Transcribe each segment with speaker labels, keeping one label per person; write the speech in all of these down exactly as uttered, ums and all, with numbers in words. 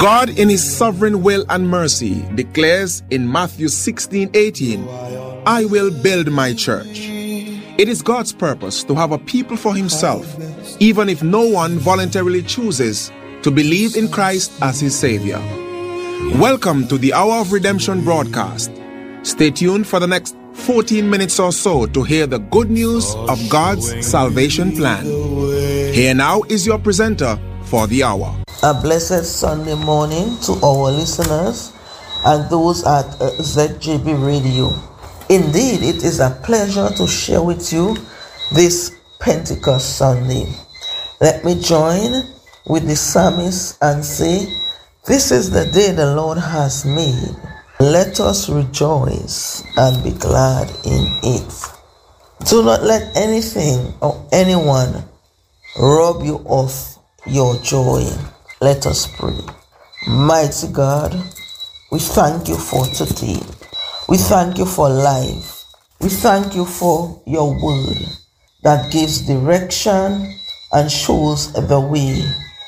Speaker 1: God, in His sovereign will and mercy, declares in Matthew sixteen eighteen, I will build my church. It is God's purpose to have a people for Himself, even if no one voluntarily chooses to believe in Christ as his Savior. Welcome to the Hour of Redemption broadcast. Stay tuned for the next fourteen minutes or so to hear the good news of God's salvation plan. Here now is your presenter for the hour.
Speaker 2: A blessed Sunday morning to our listeners and those at uh, Z J B Radio. Indeed, it is a pleasure to share with you this Pentecost Sunday. Let me join with the psalmist and say, this is the day the Lord has made. Let us rejoice and be glad in it. Do not let anything or anyone rob you of your joy. Let us pray. Mighty God, we thank you for today. We thank you for life. We thank you for your word that gives direction and shows the way.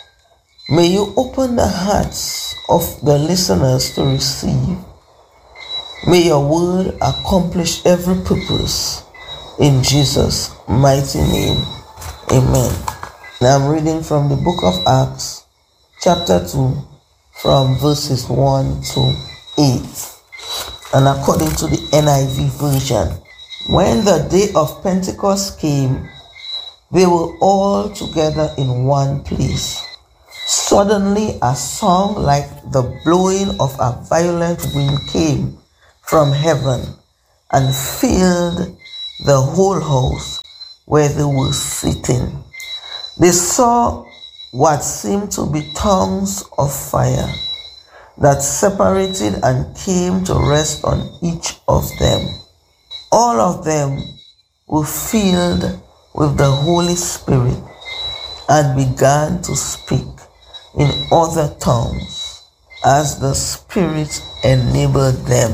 Speaker 2: May you open the hearts of the listeners to receive. May your word accomplish every purpose. In Jesus' mighty name, amen. Now I'm reading from the book of Acts, chapter two, from verses one to eight. And according to the N I V version, when the day of Pentecost came, they were all together in one place. Suddenly a sound like the blowing of a violent wind came from heaven and filled the whole house where they were sitting. They saw what seemed to be tongues of fire that separated and came to rest on each of them. All of them were filled with the Holy Spirit and began to speak in other tongues as the Spirit enabled them.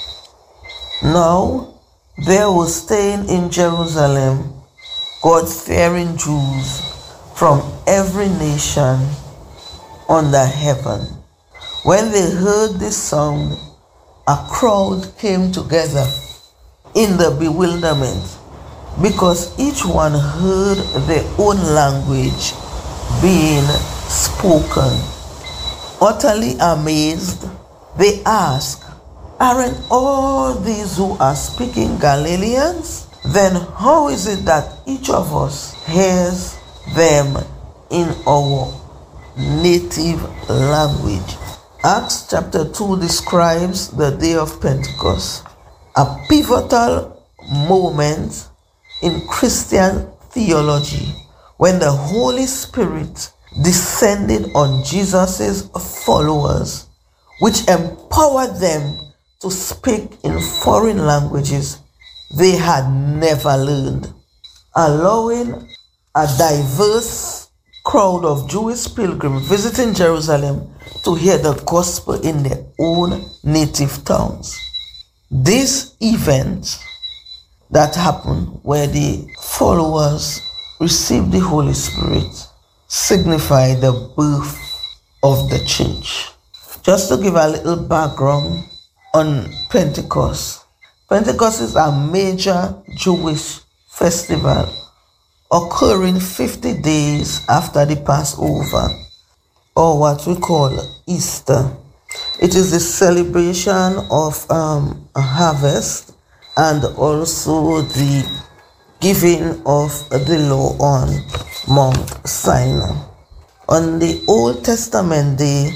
Speaker 2: Now there were staying in Jerusalem God-fearing Jews from every nation under heaven. When they heard this sound, a crowd came together in the bewilderment, because each one heard their own language being spoken. Utterly amazed, they asked, aren't all these who are speaking Galileans? Then how is it that each of us hears them in our native language? Acts chapter two describes the day of Pentecost, a pivotal moment in Christian theology when the Holy Spirit descended on Jesus' followers, which empowered them to speak in foreign languages they had never learned, allowing a diverse crowd of Jewish pilgrims visiting Jerusalem to hear the gospel in their own native tongues. This event that happened where the followers received the Holy Spirit signified the birth of the church. Just to give a little background on Pentecost. Pentecost is a major Jewish festival occurring fifty days after the Passover, or what we call Easter. It is the celebration of um, a harvest and also the giving of the law on Mount Sinai. On the Old Testament day,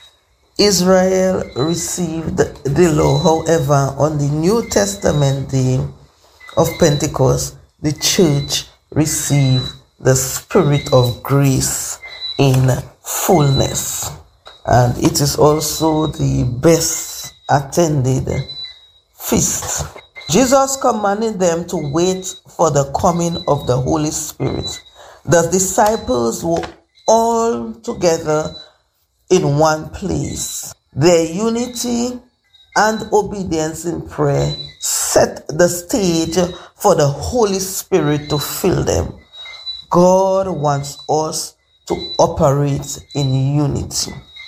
Speaker 2: Israel received the law. However, on the New Testament day of Pentecost, the church received the Spirit of grace in fullness. And it is also the best attended feast. Jesus commanded them to wait for the coming of the Holy Spirit. The disciples were all together in one place. Their unity and obedience in prayer set the stage for the Holy Spirit to fill them. God wants us to operate in unity.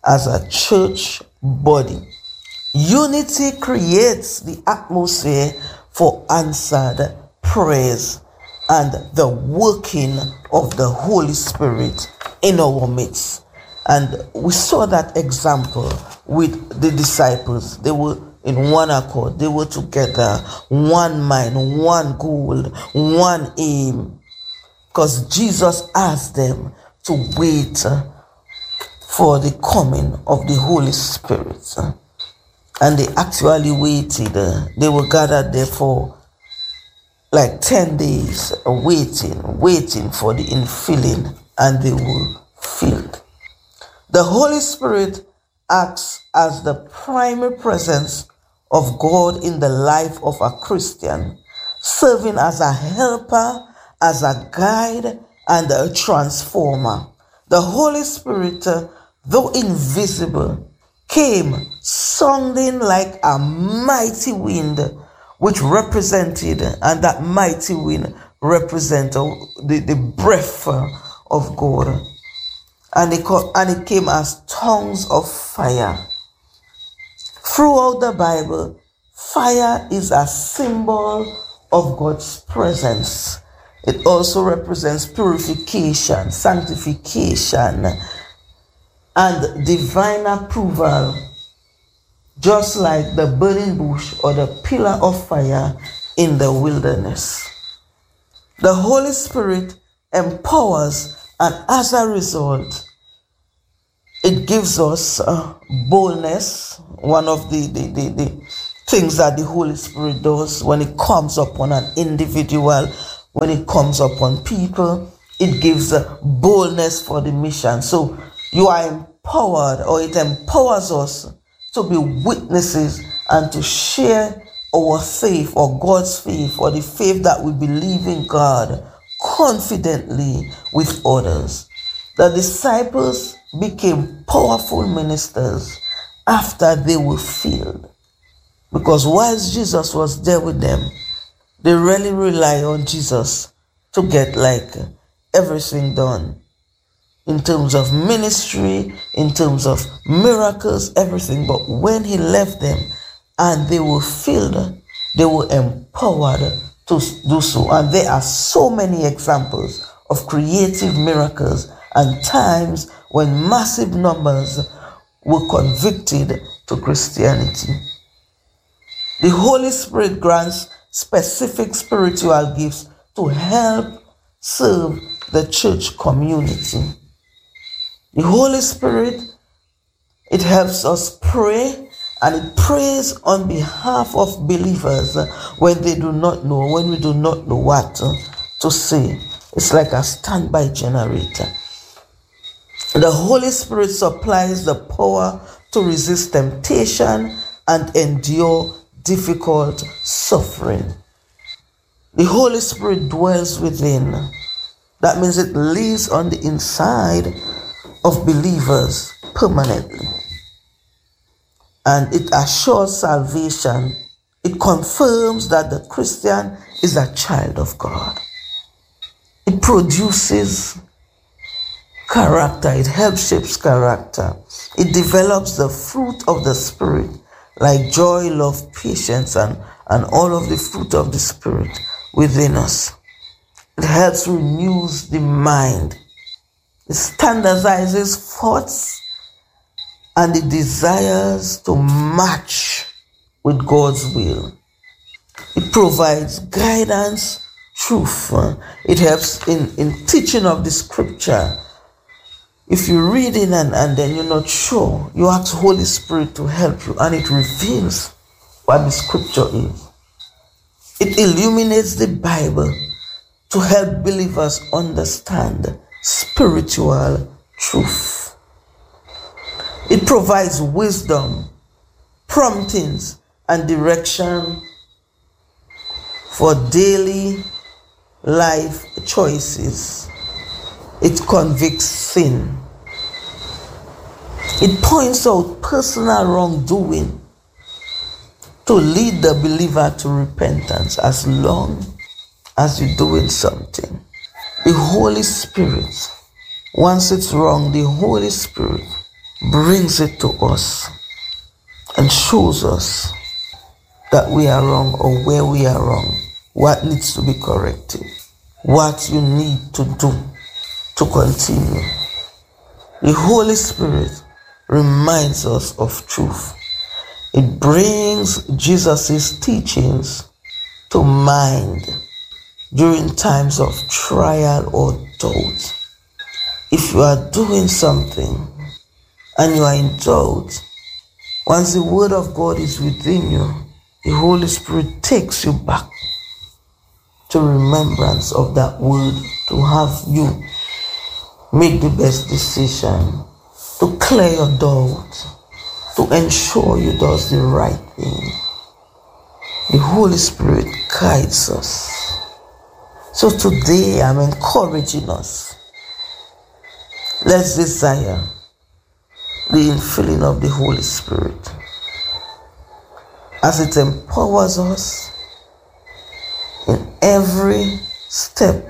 Speaker 2: as a church body. Unity creates the atmosphere for answered prayers and the working of the Holy Spirit in our midst. And we saw that example with the disciples. They were in one accord. They were together, one mind, one goal, one aim. Because Jesus asked them to wait for the coming of the Holy Spirit. And they actually waited. They were gathered there for like ten days, waiting, waiting for the infilling, and they were filled. The Holy Spirit acts as the primary presence of God in the life of a Christian, serving as a helper, as a guide, and a transformer. The Holy Spirit, though invisible, came sounding like a mighty wind, which represented, and that mighty wind represented the, the breath of God. And it, and it came as tongues of fire. Throughout the Bible, fire is a symbol of God's presence. It also represents purification, sanctification, and divine approval, just like the burning bush or the pillar of fire in the wilderness. The Holy Spirit empowers, and as a result, it gives us uh, boldness. One of the, the, the, the things that the Holy Spirit does when it comes upon an individual, when it comes upon people, it gives uh, boldness for the mission. So you are empowered, or it empowers us to be witnesses and to share our faith, or God's faith, or the faith that we believe in God confidently with others. The disciples became powerful ministers after they were filled, because whilst Jesus was there with them, they really rely on Jesus to get like everything done in terms of ministry, in terms of miracles, everything. But when he left them and they were filled, they were empowered to do so. And there are so many examples of creative miracles and times when massive numbers were converted to Christianity. The Holy Spirit grants specific spiritual gifts to help serve the church community. The Holy Spirit, it helps us pray, and it prays on behalf of believers when they do not know, when we do not know what to say. It's like a standby generator. The Holy Spirit supplies the power to resist temptation and endure difficult suffering. The Holy Spirit dwells within. That means it lives on the inside of believers permanently. And it assures salvation. It confirms that the Christian is a child of God. It produces character. It helps shape character. It develops the fruit of the Spirit, like joy, love, patience, and, and all of the fruit of the Spirit within us. It helps renew the mind. It standardizes thoughts and it desires to match with God's will. It provides guidance, truth. It helps in, in teaching of the scripture. If you're reading and, and then you're not sure, you ask Holy Spirit to help you, and it reveals what the scripture is. It illuminates the Bible to help believers understand spiritual truth. It provides wisdom, promptings, and direction for daily life choices. It convicts sin. It points out personal wrongdoing to lead the believer to repentance as long as you're doing something. The Holy Spirit, once it's wrong, the Holy Spirit brings it to us and shows us that we are wrong or where we are wrong, what needs to be corrected, what you need to do to continue. The Holy Spirit reminds us of truth. It brings Jesus' teachings to mind during times of trial or doubt. If you are doing something and you are in doubt, once the word of God is within you, the Holy Spirit takes you back to remembrance of that word to have you make the best decision, to clear your doubt, to ensure you do the right thing. The Holy Spirit guides us. So today I'm encouraging us. Let's desire the infilling of the Holy Spirit as it empowers us in every step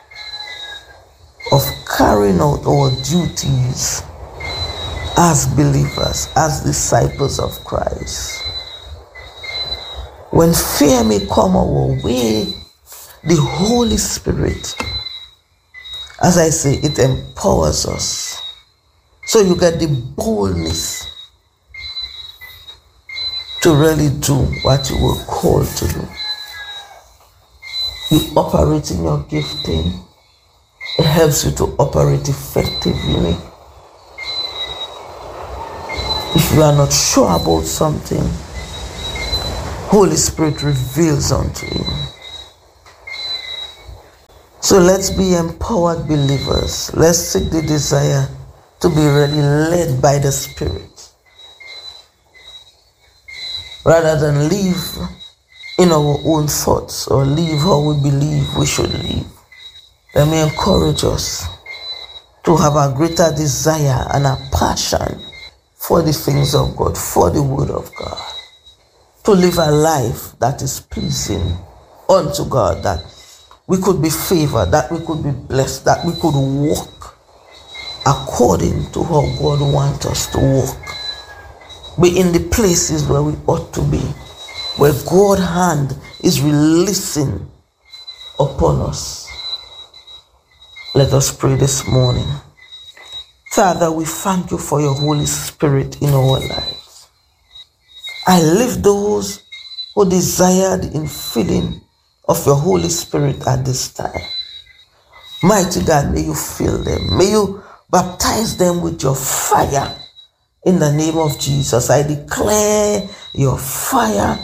Speaker 2: of carrying out our duties as believers, as disciples of Christ. When fear may come our way, the Holy Spirit, as I say, it empowers us. So you get the boldness to really do what you were called to do. You operate in your gifting. It helps you to operate effectively. If you are not sure about something, Holy Spirit reveals unto you. So let's be empowered believers. Let's seek the desire to be really led by the Spirit, rather than live in our own thoughts or live how we believe we should live. Let me encourage us to have a greater desire and a passion for the things of God, for the word of God, to live a life that is pleasing unto God, that we could be favored, that we could be blessed, that we could walk according to how God wants us to walk. Be in the places where we ought to be, where God's hand is releasing upon us. Let us pray this morning. Father, we thank you for your Holy Spirit in our lives. I lift those who desire the infilling of your Holy Spirit at this time. Mighty God, may you fill them. May you baptize them with your fire. In the name of Jesus, I declare your fire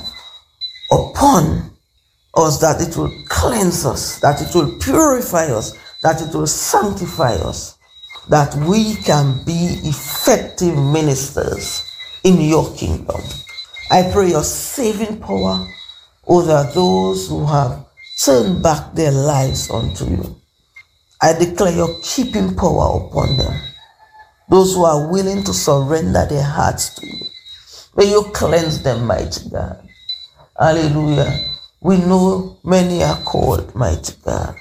Speaker 2: upon us, that it will cleanse us, that it will purify us, that it will sanctify us, that we can be effective ministers in your kingdom. I pray your saving power over those who have turned back their lives unto you. I declare your keeping power upon them. Those who are willing to surrender their hearts to you, may you cleanse them, mighty God. Hallelujah. We know many are called, mighty God.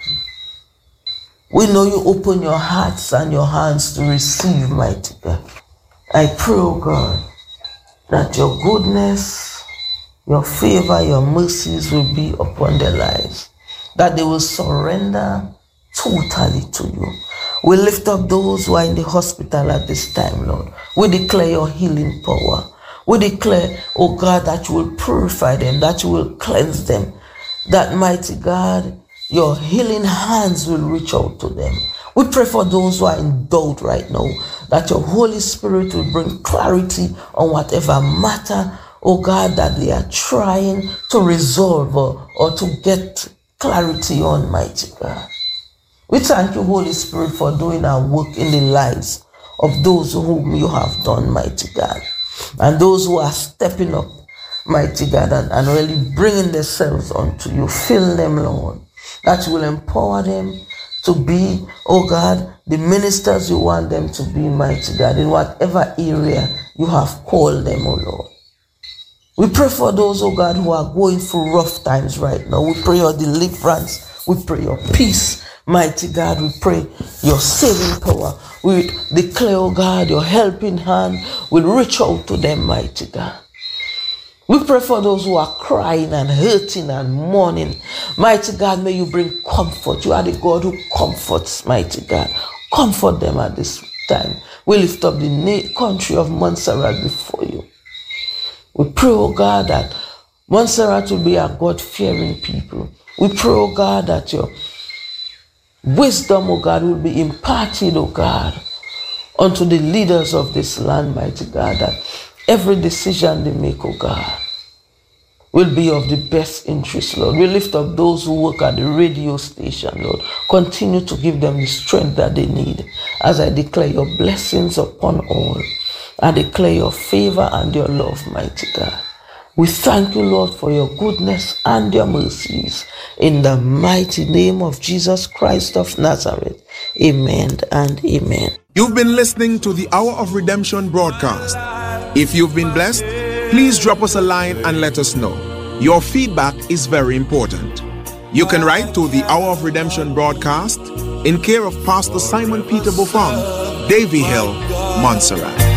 Speaker 2: We know you open your hearts and your hands to receive, mighty God. I pray, oh God, that your goodness, your favor, your mercies will be upon their lives, that they will surrender totally to you. We lift up those who are in the hospital at this time, Lord. We declare your healing power. We declare, oh God, that you will purify them, that you will cleanse them, that, mighty God, your healing hands will reach out to them. We pray for those who are in doubt right now, that your Holy Spirit will bring clarity on whatever matter, oh God, that they are trying to resolve or, or to get clarity on, mighty God. We thank you, Holy Spirit, for doing our work in the lives of those whom you have done, mighty God. And those who are stepping up, mighty God, and, and really bringing themselves unto you. Fill them, Lord, that you will empower them to be, oh God, the ministers you want them to be, mighty God, in whatever area you have called them, oh Lord. We pray for those, oh God, who are going through rough times right now. We pray your deliverance. We pray your peace. Mighty God, we pray your saving power. We declare, oh God, your helping hand will reach out to them, mighty God. We pray for those who are crying and hurting and mourning. Mighty God, may you bring comfort. You are the God who comforts, mighty God. Comfort them at this time. We lift up the country of Montserrat before you. We pray, oh God, that Montserrat will be a God-fearing people. We pray, oh God, that your wisdom, oh God, will be imparted, oh God, unto the leaders of this land, mighty God, that every decision they make, oh God, will be of the best interest, Lord. We lift up those who work at the radio station, Lord. Continue to give them the strength that they need. As I declare your blessings upon all, I declare your favor and your love, mighty God. We thank you, Lord, for your goodness and your mercies. In the mighty name of Jesus Christ of Nazareth. Amen and amen.
Speaker 1: You've been listening to the Hour of Redemption broadcast. If you've been blessed, please drop us a line and let us know. Your feedback is very important. You can write to the Hour of Redemption broadcast in care of Pastor Simon Peter Buffon, Davy Hill, Montserrat.